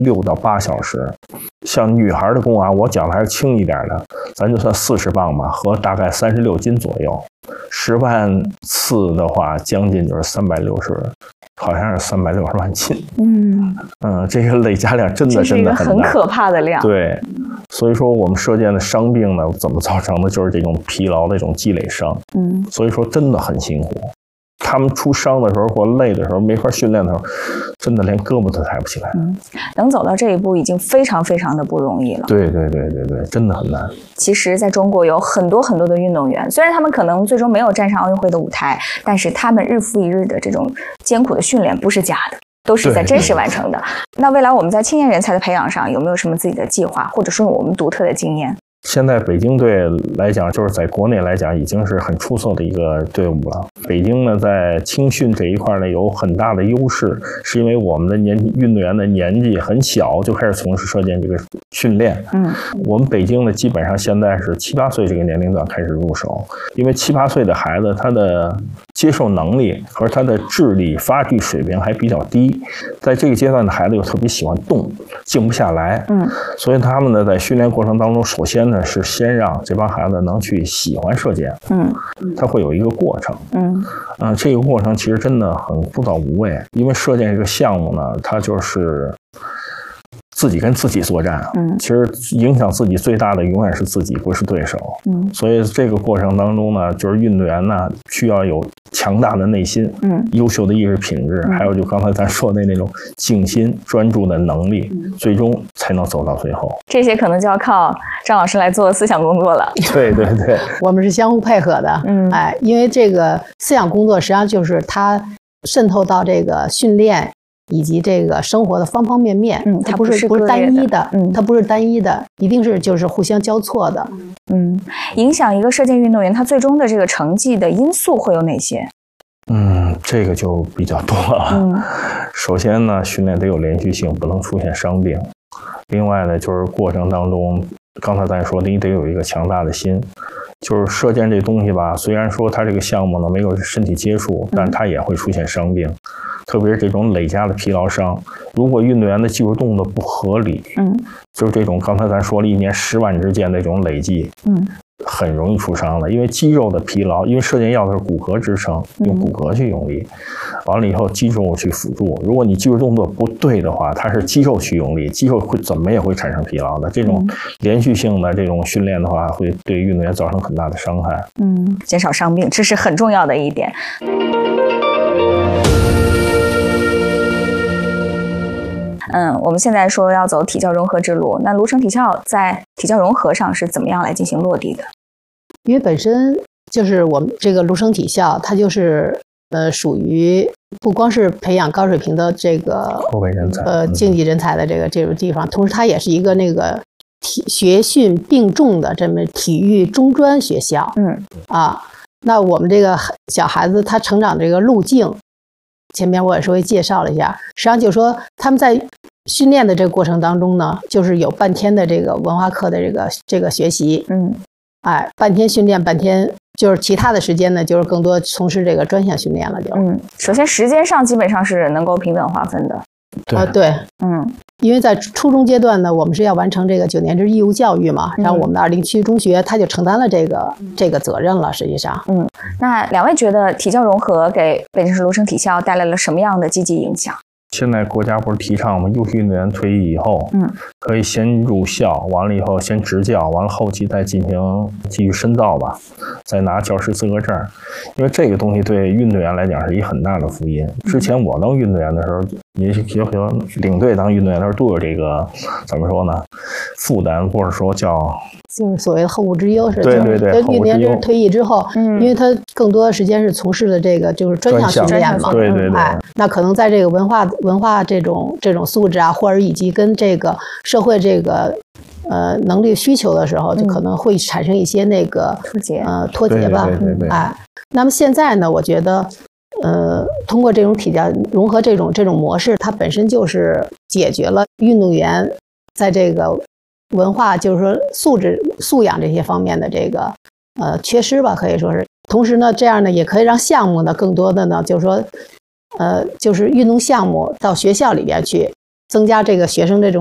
6到8小时。像女孩的弓啊，我讲的还是轻一点的，咱就算40磅吧，和大概36斤左右。10万次的话，将近就是360，好像是360万斤。这个累加量真的很大， 这是一个很可怕的量。 对，所以说我们射箭的伤病呢，怎么造成的？就是这种疲劳的这种积累伤。所以说真的很辛苦。他们出伤的时候或累的时候，没法训练的时候，真的连胳膊都抬不起来。 能走到这一步已经非常非常的不容易了。 对，真的很难。 其实在中国有很多很多的运动员，虽然他们可能最终没有站上奥运会的舞台，但是他们日复一日的这种艰苦的训练不是假的，都是在真实完成的。那未来我们在青年人才的培养上有没有什么自己的计划，或者说我们独特的经验？ 现在北京队来讲，就是在国内来讲，已经是很出色的一个队伍了。北京呢，在青训这一块呢，有很大的优势，是因为我们的运动员的年纪很小就开始从事射箭这个训练。我们北京呢，基本上现在是7、8岁这个年龄段开始入手，因为7、8岁的孩子，他的接受能力和他的智力发育水平还比较低，在这个阶段的孩子又特别喜欢动，静不下来。所以他们呢，在训练过程当中，首先呢是先让这帮孩子能去喜欢射箭。他会有一个过程。这个过程其实真的很枯燥无味，因为射箭这个项目呢，它就是自己跟自己作战。其实影响自己最大的永远是自己，不是对手。所以这个过程当中呢，就是运动员呢需要有强大的内心，优秀的意识品质，还有就刚才咱说的那种静心专注的能力，最终才能走到最后。 这些可能就要靠张老师来做思想工作了。 对， 我们是相互配合的。因为这个思想工作实际上就是它渗透到这个训练以及这个生活的方方面面。它不是单一的。它不是单一的，一定是就是互相交错的。 影响一个射箭运动员他最终的这个成绩的因素会有哪些？ 这个就比较多了。首先呢，训练得有连续性，不能出现伤病。另外呢，就是过程当中，刚才咱说的，你得有一个强大的心。就是射箭这东西吧，虽然说它这个项目呢没有身体接触，但它也会出现伤病，特别是这种累加的疲劳伤。如果运动员的技术动作不合理，就是这种刚才咱说了1年10万支箭的这种累计，很容易出伤的。因为肌肉的疲劳，因为射箭要的是骨骼支撑，用骨骼去用力，完了以后肌肉去辅助。如果你技术动作不对的话，它是肌肉去用力，肌肉会怎么也会产生疲劳的。这种连续性的这种训练的话，会对运动员造成很大的伤害。 减少伤病，这是很重要的一点。我们现在说要走体教融合之路，那庐城体校在体教融合上是怎么样来进行落地的？ 因为本身就是我们这个庐城体校，它就是属于不光是培养高水平的这个后备人才， 竞技人才的这种地方，同时它也是一个那个学训并重的这么体育中专学校。那我们这个小孩子他成长这个路径，前面我也稍微介绍了一下，实际上就是说他们在训练的这个过程当中呢，就是有半天的这个文化课的这个学习。半天训练，半天就是其他的时间呢，就是更多从事这个专项训练了。 首先时间上基本上是能够平等划分的。 对。因为在初中阶段呢，我们是要完成这个9年制义务教育嘛，然后我们的207中学他就承担了这个责任了。实际上， 那两位觉得体教融合给北京市庐城体校带来了什么样的积极影响？ 现在国家不是提倡吗？优秀运动员退役以后，可以先入校，完了以后先执教，完了后期再进行继续深造吧，再拿教师资格证。因为这个东西对运动员来讲是一很大的福音。之前我当运动员的时候，也许领队当运动员的时候都有这个怎么说呢，负担，或者说叫就是所谓的后顾之忧。是对， 运动员退役之后，因为他更多的时间是从事的这个就是专项训练嘛。 对。 那可能在这个文化这种素质啊，或者以及跟这个社会这个能力需求的时候，就可能会产生一些那个脱节吧。那么现在呢，我觉得通过这种体教融合这种模式，它本身就是解决了运动员在这个文化就是说素养这些方面的这个缺失吧，可以说是。同时呢，这样呢也可以让项目呢更多的呢就是说就是运动项目到学校里边去增加这个学生这种